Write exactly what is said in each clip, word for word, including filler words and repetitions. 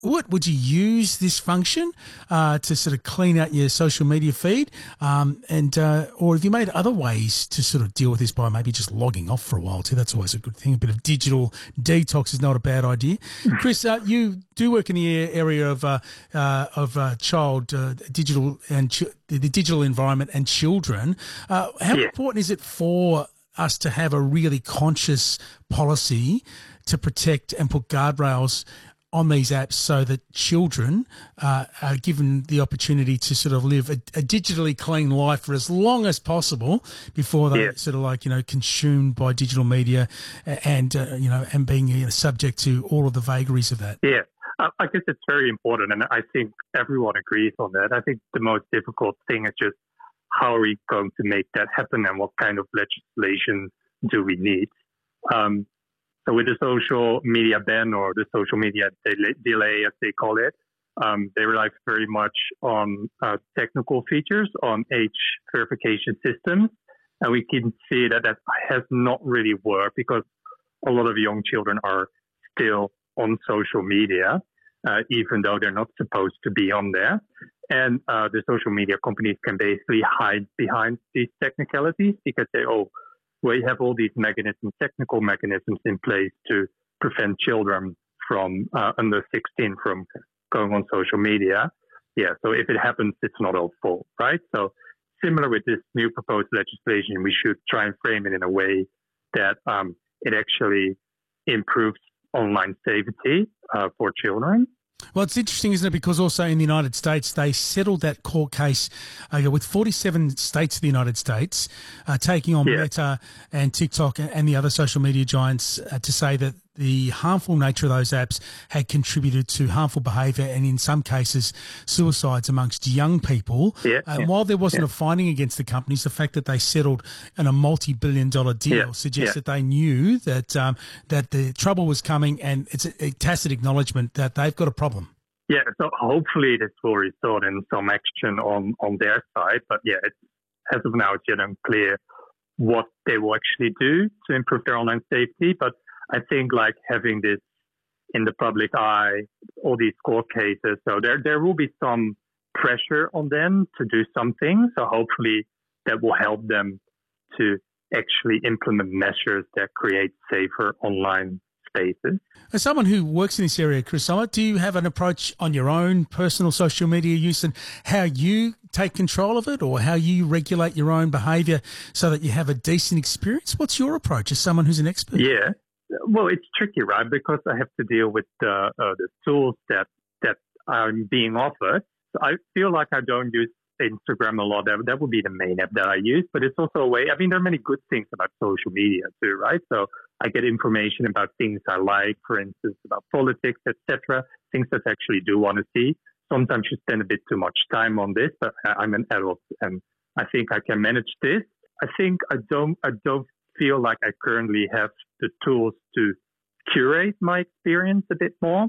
would, would you use this function uh, to sort of clean out your social media feed? Um, and uh, or have you made other ways to sort of deal with this by maybe just logging off for a while too? That's always a good thing. A bit of digital detox is not a bad idea. Chris, uh, you do work in the area of uh, uh, of uh, child uh, digital and ch- the digital environment and children. Uh, how yeah. important is it for us to have a really conscious policy to protect and put guardrails on these apps so that children uh, are given the opportunity to sort of live a, a digitally clean life for as long as possible before they yeah. sort of like, you know, consumed by digital media and, uh, you know, and being you know, subject to all of the vagaries of that? Yeah, I guess it's very important, and I think everyone agrees on that. I think the most difficult thing is just how are we going to make that happen and what kind of legislation do we need? Um, So with the social media ban or the social media delay, as they call it, um, they rely very much on uh, technical features, on age verification systems. And we can see that that has not really worked because a lot of young children are still on social media, uh, even though they're not supposed to be on there. And uh, the social media companies can basically hide behind these technicalities because they, oh, we have all these mechanisms, technical mechanisms in place to prevent children from uh, under sixteen from going on social media. Yeah, so if it happens, it's not our fault, right? So similar with this new proposed legislation, we should try and frame it in a way that um, it actually improves online safety uh, for children. Well, it's interesting, isn't it? Because also in the United States, they settled that court case uh, with forty-seven states of the United States uh, taking on yeah. Meta and TikTok and the other social media giants uh, to say that the harmful nature of those apps had contributed to harmful behaviour and in some cases suicides amongst young people. Yeah, and yeah, while there wasn't yeah. a finding against the companies, the fact that they settled in a multi-billion dollar deal yeah, suggests yeah. that they knew that um, that the trouble was coming, and it's a, a tacit acknowledgement that they've got a problem. Yeah, so hopefully this will result in some action on, on their side. But yeah, it's, as of now, it's yet unclear what they will actually do to improve their online safety. But I think like having this in the public eye, all these court cases, so there there will be some pressure on them to do something. So hopefully that will help them to actually implement measures that create safer online spaces. As someone who works in this area, Chris Sommer, do you have an approach on your own personal social media use and how you take control of it or how you regulate your own behaviour so that you have a decent experience? What's your approach as someone who's an expert? Yeah. Well, it's tricky, right? Because I have to deal with the uh, the tools that that I'm being offered. So I feel like I don't use Instagram a lot. That, that would be the main app that I use. But it's also a way, I mean, there are many good things about social media too, right? So I get information about things I like, for instance, about politics, et cetera, things that I actually do want to see. Sometimes you spend a bit too much time on this, but I'm an adult and I think I can manage this. I think I don't, I don't feel like I currently have the tools to curate my experience a bit more.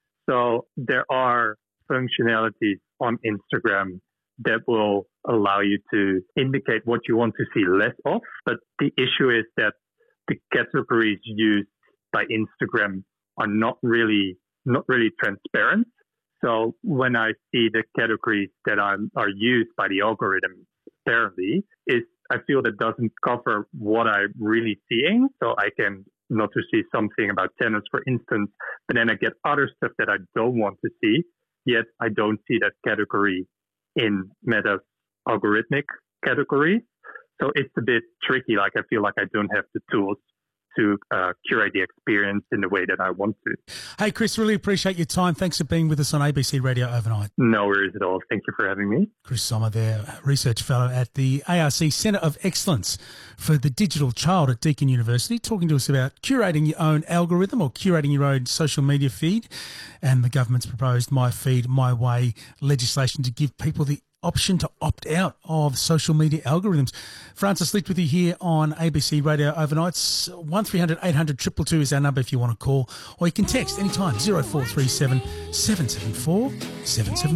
So there are functionalities on Instagram that will allow you to indicate what you want to see less of. But the issue is that the categories used by Instagram are not really not really transparent. So when I see the categories that are, are used by the algorithm, apparently, is I feel that doesn't cover what I'm really seeing. So I can not to see something about tennis, for instance, but then I get other stuff that I don't want to see, yet I don't see that category in Meta's algorithmic category. So it's a bit tricky. Like I feel like I don't have the tools to uh, curate the experience in the way that I want to. Hey, Chris, really appreciate your time. Thanks for being with us on A B C Radio Overnight. No worries at all. Thank you for having me. Chris Sommer there, Research Fellow at the A R C Centre of Excellence for the Digital Child at Deakin University, talking to us about curating your own algorithm or curating your own social media feed and the government's proposed My Feed, My Way legislation to give people the option to opt out of social media algorithms. Francis Licht with you here on A B C Radio Overnights. one three hundred eight hundred two two two is our number if you want to call, or you can text anytime, zero four three seven seven seven four seven seven four.